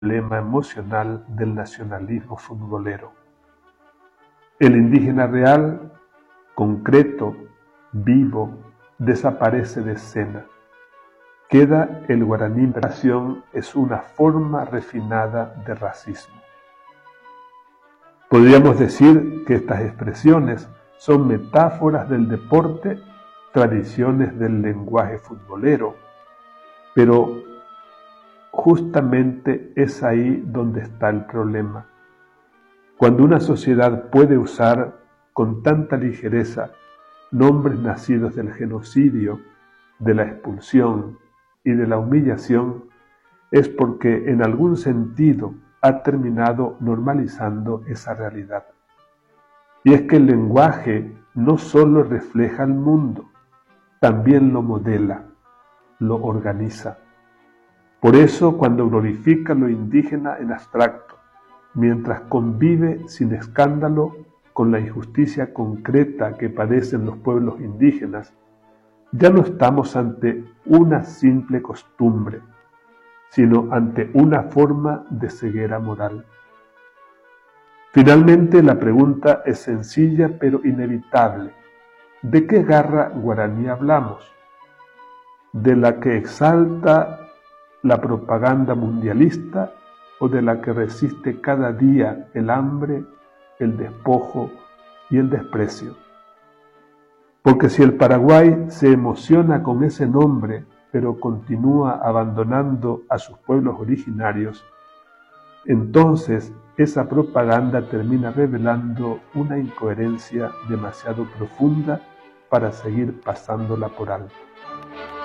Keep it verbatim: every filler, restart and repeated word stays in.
problema emocional del nacionalismo futbolero. El indígena real, concreto, vivo, desaparece de escena. Queda el guaraní. La nación es una forma refinada de racismo. Podríamos decir que estas expresiones son metáforas del deporte, tradiciones del lenguaje futbolero, pero justamente es ahí donde está el problema. Cuando una sociedad puede usar con tanta ligereza nombres nacidos del genocidio, de la expulsión y de la humillación, es porque en algún sentido ha terminado normalizando esa realidad. Y es que el lenguaje no solo refleja el mundo, también lo modela, lo organiza. Por eso, cuando glorifica lo indígena en abstracto, mientras convive sin escándalo con la injusticia concreta que padecen los pueblos indígenas, ya no estamos ante una simple costumbre, sino ante una forma de ceguera moral. Finalmente, la pregunta es sencilla pero inevitable. ¿De qué garra guaraní hablamos? ¿De la que exalta la propaganda mundialista o de la que resiste cada día el hambre, el despojo y el desprecio? Porque si el Paraguay se emociona con ese nombre, pero continúa abandonando a sus pueblos originarios, entonces esa propaganda termina revelando una incoherencia demasiado profunda para seguir pasándola por alto.